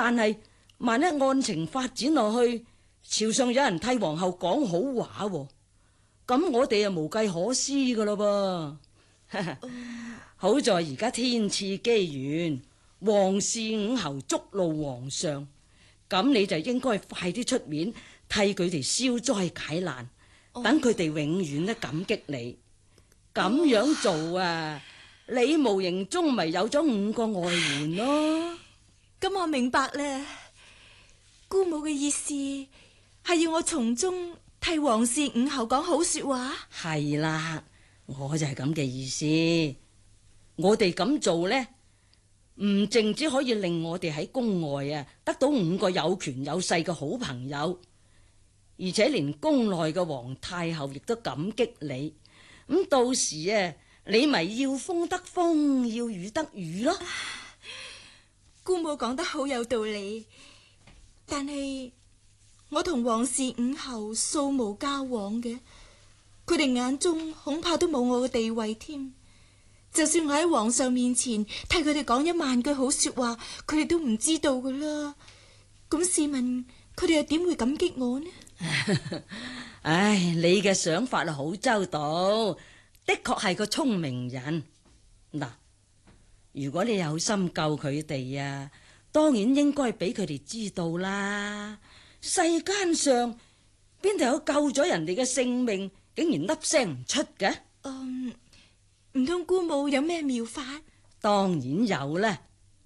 但係萬一案情發展落去，朝上有人替皇后講好話，咁我哋就無計可施噶咯噃。好在而家天賜機緣，皇氏五侯觸怒皇上，咁你就應該快啲出面替佢哋消災解難，等佢哋永遠都感激你。咁樣做啊，你無形中咪有咗5個外援咯。 咁我明白啦，姑母嘅意思係要我從中替皇氏五侯講好說話。 係啦，我就係咁嘅意思。我哋咁做呢，唔淨只可以令我哋喺宮外啊得到5個有權有勢嘅好朋友，而且連宮內嘅皇太后亦都感激你。咁到時啊，你咪要風得風，要雨得雨咯。 姑母講得好有道理，但係我同皇氏五侯素無交往嘅，佢哋眼中恐怕都冇我嘅地位添。就算我喺皇上面前替佢哋講10000句好說話，佢哋都唔知道噶啦。咁試問佢哋又點會感激我呢？ 唉，你嘅想法好周到，的確係個聰明人。嗱，如果你有心救佢哋啊，當然應該俾佢哋知道啦。世間上邊度有救咗人哋嘅性命，竟然粒聲唔出嘅？ 唔通姑母有咩妙法？ 當然有啦。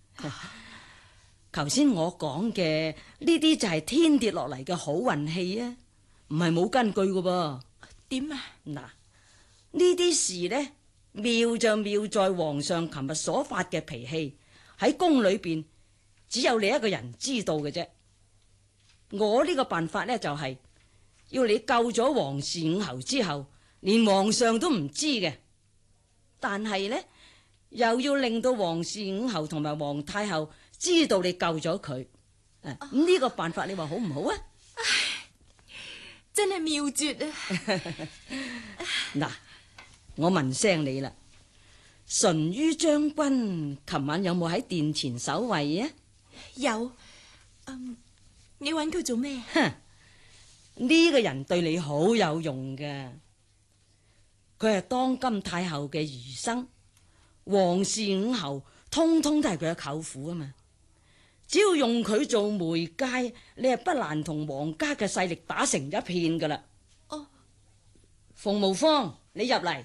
頭先我講嘅呢啲就係天跌落嚟嘅好運氣啊，唔係冇根據噶噃。 點啊？ 嗱，呢啲事呢，妙就妙在皇上琴日所發嘅脾氣，喺宮裏邊只有你一個人知道嘅啫。我呢個辦法呢，就係要你救咗皇氏五侯之後，連皇上都唔知嘅，但係呢，又要令到皇氏五侯同埋皇太后知道你救咗佢。咁呢個辦法你話好唔好啊？ 真係妙絕啊！ 嗱，我問聲你啦，淳于將軍琴晚有冇喺殿前守衛啊？ 有。你揾佢做咩？ 呢個人對你好有用㗎，佢係當今太后嘅兒甥，皇氏五侯通通都係佢嘅舅父啊嘛。只要用佢做媒介，你係不難同皇家嘅勢力打成一片噶啦。馮無方，你入嚟。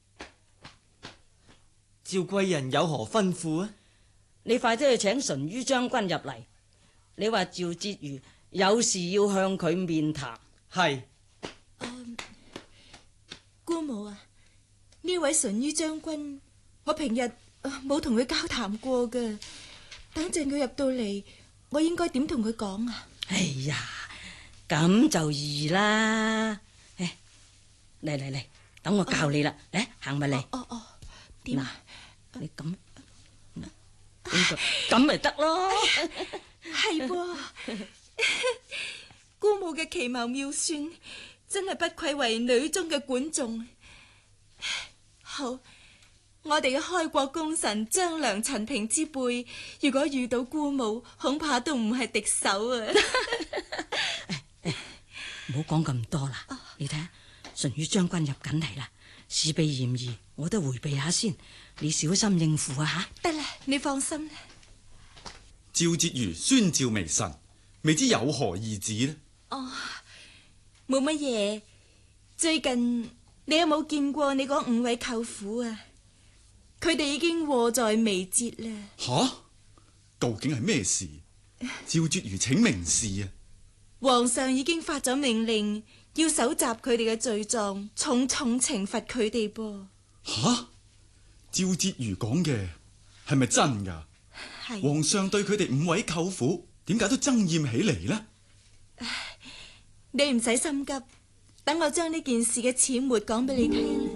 趙貴人有何吩咐啊？ 你快啲去請淳于將軍入嚟。你話趙婕妤有事要向佢面談。 係。 姑母啊，呢位淳于將軍，我平日冇同佢交談過㗎。等陣佢入到嚟，我應該點同佢講啊？ 哎呀，咁就易啦。嚟，等我教你啦。嚟，行埋嚟。 點啊？ 你咁咁咪得咯。 係噃，姑母嘅奇謀妙算，真係不愧為女中嘅管仲。好，我哋嘅開國功臣張良、陳平之輩，如果遇到姑母，恐怕都唔係敵手啊！ 唔好講咁多啦。你睇下，淳于將軍入緊嚟啦，事備嫌疑，我都回避下先。你小心應付啊吓。 得啦，你放心啦。 趙婕妤宣召微臣，未知有何意旨呢？ 冇乜嘢。最近你有冇見過你嗰5位舅父啊？佢哋已經禍在眉睫啦。 吓，究竟係咩事？趙婕妤請明示啊！ 皇上已經發咗命令，要搜集佢哋嘅罪狀，重重懲罰佢哋噃。 吓，趙婕妤講嘅係咪真噶？ 係。 皇上對佢哋5位舅父點解都憎厭起嚟呢？ 你唔使心急，等我將呢件事嘅始末講俾你聽。